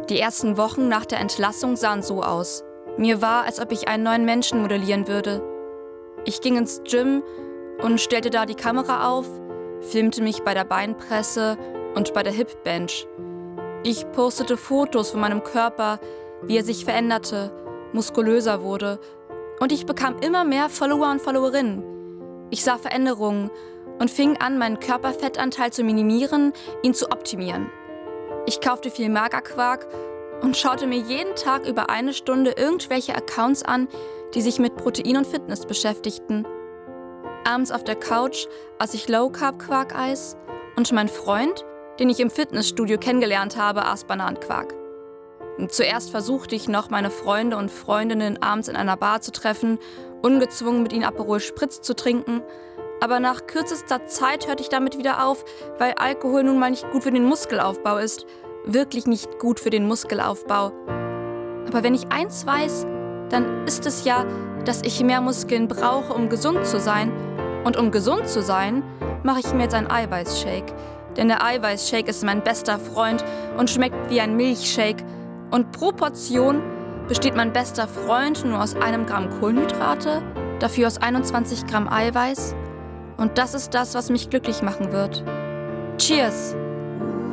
Die ersten Wochen nach der Entlassung sahen so aus. Mir war, als ob ich einen neuen Menschen modellieren würde. Ich ging ins Gym und stellte da die Kamera auf, filmte mich bei der Beinpresse und bei der Hip Bench. Ich postete Fotos von meinem Körper, wie er sich veränderte, muskulöser wurde, und ich bekam immer mehr Follower und Followerinnen. Ich sah Veränderungen und fing an, meinen Körperfettanteil zu minimieren, ihn zu optimieren. Ich kaufte viel Magerquark und schaute mir jeden Tag über 1 Stunde irgendwelche Accounts an, die sich mit Protein und Fitness beschäftigten. Abends auf der Couch aß ich Low-Carb-Quarkeis und mein Freund, den ich im Fitnessstudio kennengelernt habe, aß Bananenquark. Und zuerst versuchte ich noch, meine Freunde und Freundinnen abends in einer Bar zu treffen, ungezwungen mit ihnen Aperol Spritz zu trinken. Aber nach kürzester Zeit hörte ich damit wieder auf, weil Alkohol nun mal nicht gut für den Muskelaufbau ist. Wirklich nicht gut für den Muskelaufbau. Aber wenn ich eins weiß, dann ist es ja, dass ich mehr Muskeln brauche, um gesund zu sein. Und um gesund zu sein, mache ich mir jetzt einen Eiweißshake. Denn der Eiweißshake ist mein bester Freund und schmeckt wie ein Milchshake. Und pro Portion besteht mein bester Freund nur aus 1 Gramm Kohlenhydrate, dafür aus 21 Gramm Eiweiß. Und das ist das, was mich glücklich machen wird. Cheers!